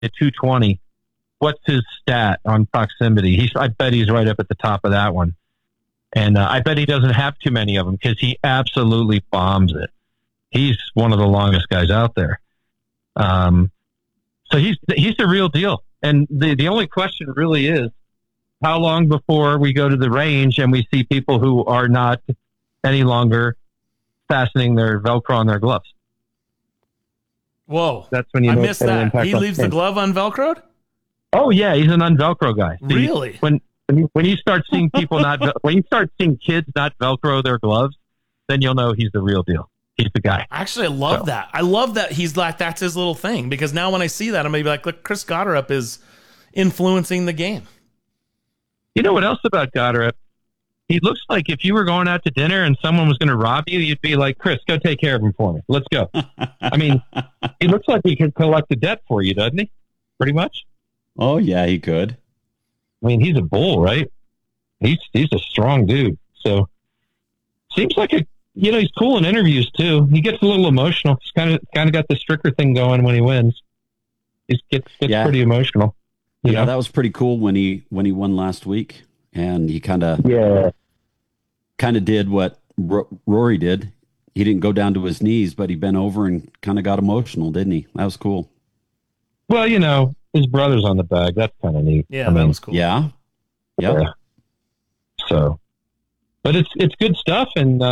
at 220. What's his stat on proximity? I bet he's right up at the top of that one. And I bet he doesn't have too many of them because he absolutely bombs it. He's one of the longest guys out there. So he's the real deal. And the only question really is, how long before we go to the range and we see people who are not any longer fastening their Velcro on their gloves? Whoa. That's when you I know missed that. He leaves the glove unvelcroed? Oh, yeah. He's an unvelcro guy. Really? When you start seeing people when you start seeing kids not Velcro their gloves, then you'll know he's the real deal. He's the guy. Actually, I love that. I love that he's like, that's his little thing, because now when I see that, I'm going to be like, look, Chris Gotterup is influencing the game. You know what else about Gotterup? He looks like if you were going out to dinner and someone was going to rob you, you'd be like, Chris, go take care of him for me. Let's go. I mean, he looks like he could collect the debt for you, doesn't he? Pretty much. Oh, yeah, he could. I mean, he's a bull, right? He's a strong dude. So seems like he's cool in interviews too. He gets a little emotional. He's kind of got the Stricker thing going when he wins. He gets pretty emotional. You know? That was pretty cool when he won last week, and he kind of did what Rory did. He didn't go down to his knees, but he bent over and kind of got emotional, didn't he? That was cool. Well, his brother's on the bag. That's kind of neat. Yeah, that was cool. Yeah. So, but it's good stuff, and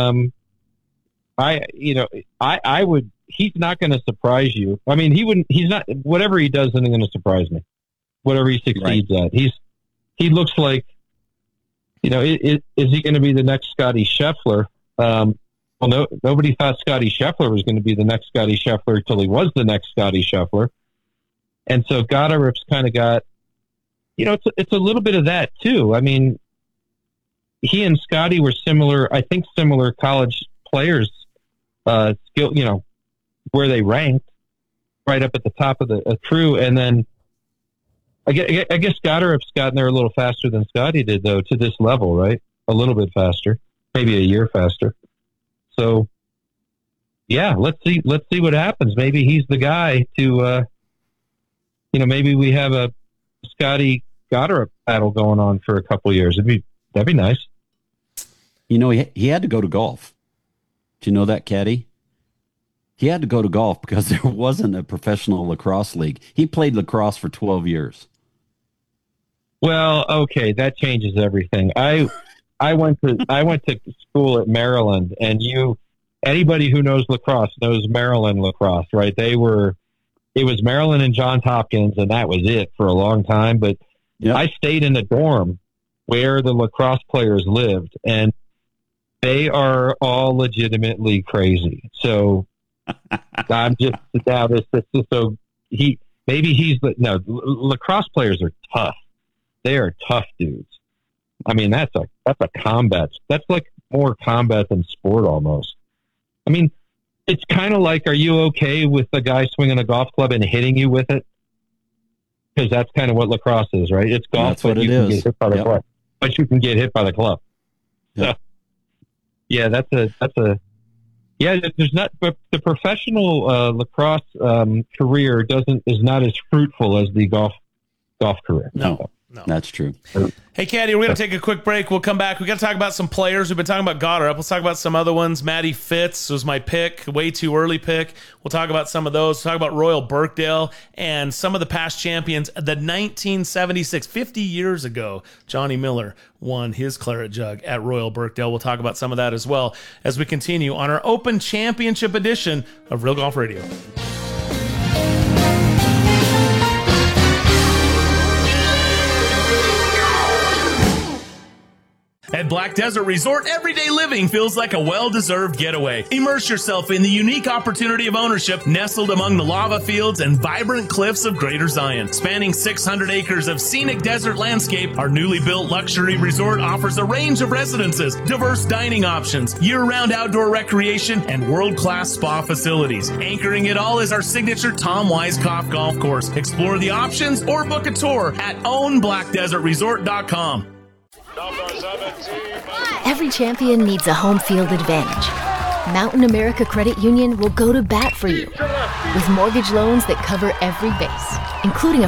he's not going to surprise you. I mean, he's not, whatever he does isn't going to surprise me. Whatever he succeeds at. He looks like, is he going to be the next Scotty Scheffler? Nobody thought Scotty Scheffler was going to be the next Scotty Scheffler until he was the next Scotty Scheffler. And so Gotterup's kind of got, it's a little bit of that too. I mean, he and Scotty were similar college players, skill, where they ranked right up at the top of the crew. And then I guess Gotterup's gotten there a little faster than Scotty did, though, to this level, right? A little bit faster, maybe a year faster. So, yeah, let's see what happens. Maybe he's the guy to, maybe we have a Scotty Gotterup battle going on for a couple of years. That'd be nice. He had to go to golf. Do you know that, Caddy? He had to go to golf because there wasn't a professional lacrosse league. He played lacrosse for 12 years. Well, okay, that changes everything. I went to school at Maryland, and anybody who knows lacrosse knows Maryland lacrosse, right? It was Maryland and Johns Hopkins, and that was it for a long time. But I stayed in a dorm where the lacrosse players lived, and they are all legitimately crazy. So I'm just now lacrosse players are tough. They are tough dudes. I mean, that's a combat. That's like more combat than sport almost. I mean, it's kind of like, are you okay with the guy swinging a golf club and hitting you with it? Because that's kind of what lacrosse is, right? It's golf, that's what it is. Get hit by the club, but you can get hit by the club. Yep. So, yeah, there's not, but the professional lacrosse career is not as fruitful as the golf career. No. That's true. Hey, Caddy, we're going to take a quick break. We'll come back. We got to talk about some players. We've been talking about Gotterup. Let's talk about some other ones. Matty Fitz was my pick, way too early pick. We'll talk about some of those. We'll talk about Royal Birkdale and some of the past champions. The 1976, 50 years ago, Johnny Miller won his Claret Jug at Royal Birkdale. We'll talk about some of that as well as we continue on our Open Championship edition of Real Golf Radio. At Black Desert Resort, everyday living feels like a well-deserved getaway. Immerse yourself in the unique opportunity of ownership nestled among the lava fields and vibrant cliffs of Greater Zion. Spanning 600 acres of scenic desert landscape, our newly built luxury resort offers a range of residences, diverse dining options, year-round outdoor recreation, and world-class spa facilities. Anchoring it all is our signature Tom Weiskopf golf course. Explore the options or book a tour at ownblackdesertresort.com. Every champion needs a home field advantage. Mountain America Credit Union will go to bat for you with mortgage loans that cover every base. including a